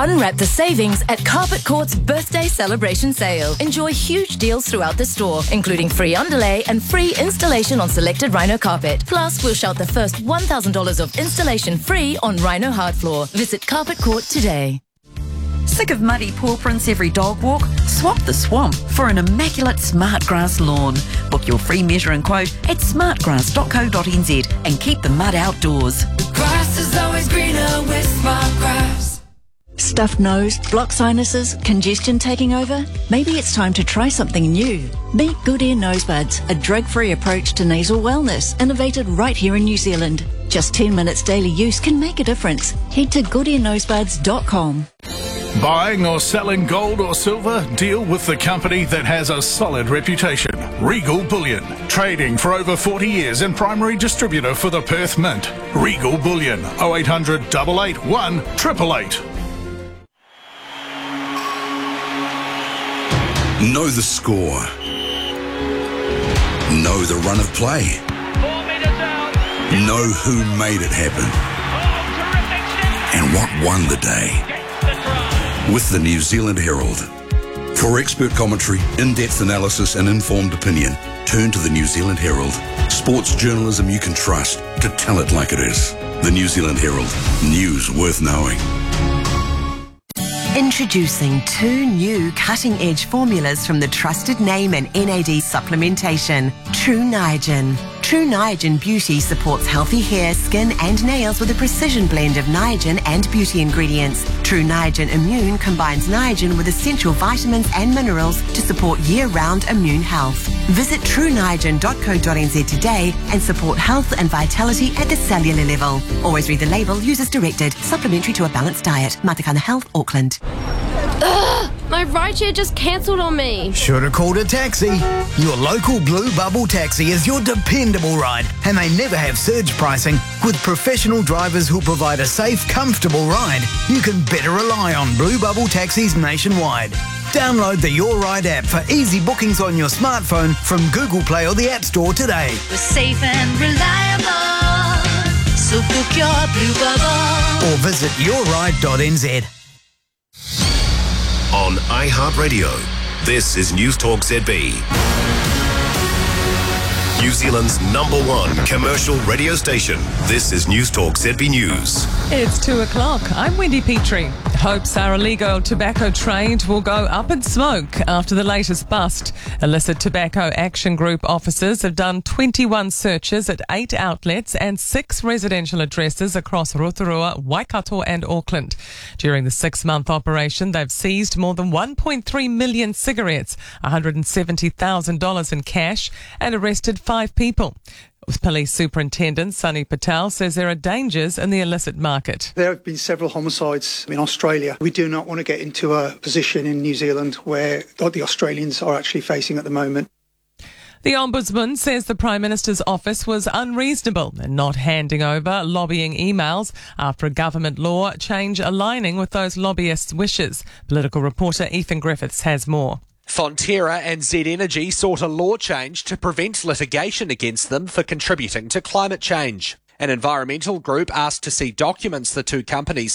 Unwrap the savings at Carpet Court's birthday celebration sale. Enjoy huge deals throughout the store, including free underlay and free installation on selected Rhino carpet. Plus, we'll shout the first $1,000 of installation free on Rhino hard floor. Visit Carpet Court today. Sick of muddy paw prints every dog walk? Swap the swamp for an immaculate Smartgrass lawn. Book your free measure and quote at smartgrass.co.nz and keep the mud outdoors. Grass is always greener with Smartgrass. Stuffed nose, blocked sinuses, congestion taking over? Maybe it's time to try something new. Meet Good Ear Nosebuds, a drug-free approach to nasal wellness, innovated right here in New Zealand. Just 10 minutes daily use can make a difference. Head to goodearnosebuds.com. Buying or selling gold or silver? Deal with the company that has a solid reputation. Regal Bullion. Trading for over 40 years and primary distributor for the Perth Mint. Regal Bullion. 0800 881 888. Know the score. Know the run of play. 4 metres out. Know who made it happen. And what won the day. With the New Zealand Herald. For expert commentary, in-depth analysis and informed opinion, turn to the New Zealand Herald. Sports journalism you can trust to tell it like it is. The New Zealand Herald. News worth knowing. Introducing 2 new cutting-edge formulas from the trusted name in NAD supplementation, True Niagen. True Niagen Beauty supports healthy hair, skin and nails with a precision blend of Niagen and beauty ingredients. True Niagen Immune combines Niagen with essential vitamins and minerals to support year-round immune health. Visit trueniagen.co.nz today and support health and vitality at the cellular level. Always read the label, use as directed. Supplementary to a balanced diet. Matakana Health, Auckland. Ugh, my rideshare just cancelled on me. Should have called a taxi. Your local Blue Bubble taxi is your dependable ride, and they never have surge pricing. With professional drivers who'll provide a safe, comfortable ride, you can better rely on Blue Bubble taxis nationwide. Download the Your Ride app for easy bookings on your smartphone from Google Play or the App Store today. We're safe and reliable, so book your Blue Bubble. Or visit yourride.nz. On iHeartRadio, this is News Talk ZB. New Zealand's #1 commercial radio station. This is News Talk ZB News. It's 2 o'clock. I'm Wendy Petrie. Hopes our illegal tobacco trade will go up in smoke after the latest bust. Illicit Tobacco Action Group officers have done 21 searches at 8 outlets and 6 residential addresses across Rotorua, Waikato and Auckland. During the 6-month operation, they've seized more than 1.3 million cigarettes, $170,000 in cash, and arrested 5 people. Police Superintendent Sunny Patel says there are dangers in the illicit market. There have been several homicides in Australia. We do not want to get into a position in New Zealand where the Australians are actually facing at the moment. The Ombudsman says the Prime Minister's office was unreasonable in not handing over lobbying emails after a government law change aligning with those lobbyists' wishes. Political reporter Ethan Griffiths has more. Fonterra and Z Energy sought a law change to prevent litigation against them for contributing to climate change. An environmental group asked to see documents the 2 companies